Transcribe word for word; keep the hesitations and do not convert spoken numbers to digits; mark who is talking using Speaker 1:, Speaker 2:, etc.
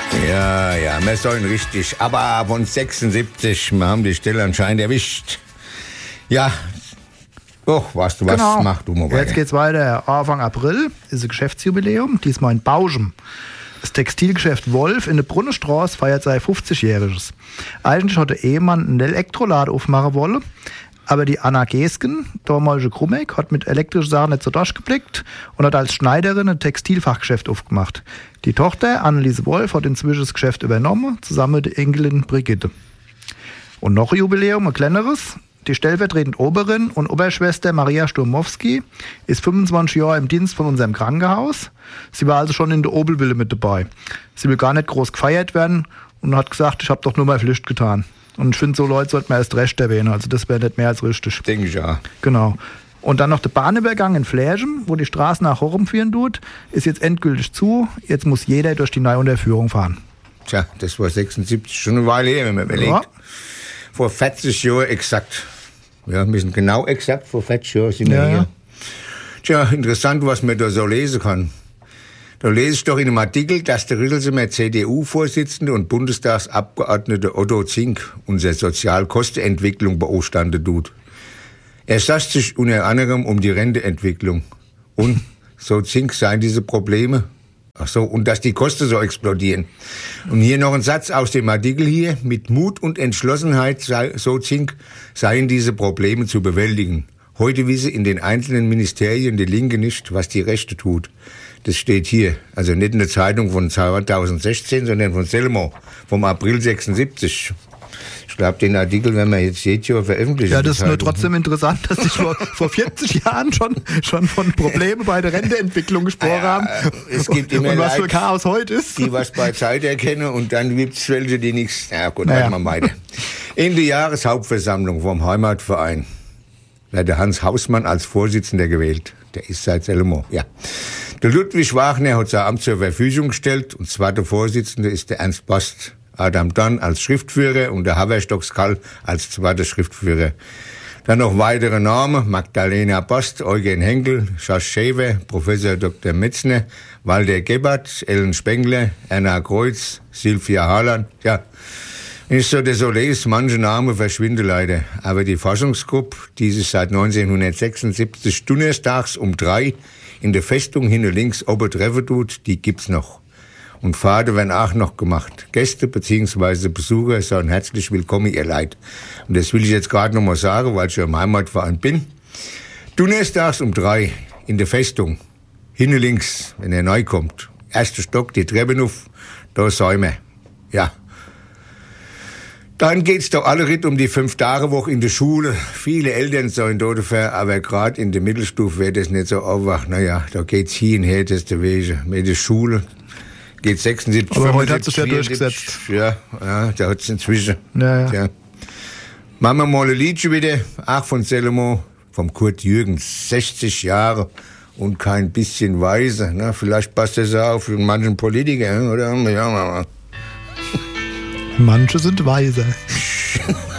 Speaker 1: Ja, ja, wir sollen richtig. Aber von sechsundsiebzig, wir haben die Stelle anscheinend erwischt. Ja, doch, weißt du was,
Speaker 2: Genau.
Speaker 1: mach du mal weiter.
Speaker 2: Jetzt geht's weiter. Anfang April ist ein Geschäftsjubiläum, diesmal in Bauschen. Das Textilgeschäft Wolf in der Brunnenstraße feiert sein fünfzigjähriges. Eigentlich hat der Ehemann einen Elektroladen aufmachen wollen, aber die Anna Gesken, damalige Krummeck, hat mit elektrischen Sachen nicht so durchgeblickt und hat als Schneiderin ein Textilfachgeschäft aufgemacht. Die Tochter, Anneliese Wolf, hat inzwischen das Geschäft übernommen, zusammen mit der Enkelin Brigitte. Und noch ein Jubiläum, ein kleineres. Die stellvertretende Oberin und Oberschwester Maria Sturmowski ist fünfundzwanzig Jahre im Dienst von unserem Krankenhaus. Sie war also schon in der Obelwille mit dabei. Sie will gar nicht groß gefeiert werden und hat gesagt, ich habe doch nur mal Pflicht getan. Und ich finde, so Leute sollte man erst recht erwähnen. Also das wäre nicht mehr als richtig.
Speaker 1: Denke ich ja.
Speaker 2: Genau. Und dann noch der Bahnübergang in Fläschen, wo die Straße nach Horum führen tut, ist jetzt endgültig zu. Jetzt muss jeder durch die neue Unterführung fahren.
Speaker 1: Tja, das war sechsundsiebzig, schon eine Weile her, wenn man überlegt.
Speaker 2: Ja.
Speaker 1: Vor vierzig Jahren exakt. Ja, wir sind genau exakt vor vierzig Jahren sind wir
Speaker 2: Ja,
Speaker 1: hier.
Speaker 2: ja.
Speaker 1: Tja, interessant, was man da so lesen kann. Da lese ich doch in einem Artikel, dass der Rüttelsheimer C D U-Vorsitzende und Bundestagsabgeordnete Otto Zink unsere Sozialkostenentwicklung beobachten tut. Er sagt sich unter anderem um die Renteentwicklung. Und so Zink seien diese Probleme. Ach so, und dass die Kosten so explodieren. Und hier noch ein Satz aus dem Artikel hier. Mit Mut und Entschlossenheit, sei, so Zink, seien diese Probleme zu bewältigen. Heute wisse in den einzelnen Ministerien die Linke nicht, was die Rechte tut. Das steht hier. Also nicht in der Zeitung von zweitausendsechzehn, sondern von Selmo, vom April sechsundsiebzig. Ich glaube, den Artikel werden wir jetzt jedes Jahr veröffentlichen.
Speaker 2: Ja, das ist nur trotzdem interessant, dass ich vor, vor vierzig Jahren schon, schon von Problemen bei der Renteentwicklung gesprochen
Speaker 1: Ja,
Speaker 2: haben.
Speaker 1: es gibt immer
Speaker 2: und was für
Speaker 1: Leute,
Speaker 2: Chaos heute ist.
Speaker 1: die was bei Zeit erkennen und dann gibt es welche, die nichts. Na gut,
Speaker 2: Naja.
Speaker 1: machen wir weiter. In der Jahreshauptversammlung vom Heimatverein wird der Hans Hausmann als Vorsitzender gewählt. Der ist seit Selmo, ja. Der Ludwig Wagner hat sein Amt zur Verfügung gestellt und zwar der Vorsitzende ist der Ernst Bost. Adam Donn als Schriftführer und der Haverstock Skall als zweiter Schriftführer. Dann noch weitere Namen: Magdalena Bost, Eugen Henkel, Josh Schäfer, Professor Doktor Metzner, Walter Gebhardt, Ellen Spengler, Erna Kreuz, Sylvia Haaland. Ja, wenn ich so das so lese, manche Namen verschwinden leider. Aber die Forschungsgruppe, die sich seit neunzehnhundertsechsundsiebzig donnerstags um drei in der Festung hinter links oben treffen tut, die gibt's noch. Und Fahrten werden auch noch gemacht. Gäste bzw. Besucher sagen herzlich willkommen, ihr Leid. Und das will ich jetzt gerade noch mal sagen, weil ich ja im Heimatverein bin. Donnerstags um drei in der Festung, hinten links, wenn er neu kommt. Erster Stock, die Treppen auf, da sind wir. Ja. Dann geht's doch alle Ritt um die Fünf-Tage-Woche in der Schule. Viele Eltern sollen dort dafür, aber gerade in der Mittelstufe wird das nicht so einfach. Naja, da geht's hin und her, das ist der Weg. Mit der Schule geht sechsundsiebzig,
Speaker 2: Aber heute hat
Speaker 1: fünfundsiebzig,
Speaker 2: sich ja
Speaker 1: vierundsiebzig.
Speaker 2: durchgesetzt.
Speaker 1: Ja, ja, da hat's inzwischen.
Speaker 2: Ja, ja.
Speaker 1: Ja. Machen wir mal ein Liedchen wieder, auch von Selmo, vom Kurt Jürgens, sechzig Jahre und kein bisschen weise. Na, vielleicht passt das auch für manchen Politiker, oder? Ja,
Speaker 2: Manche sind weiser.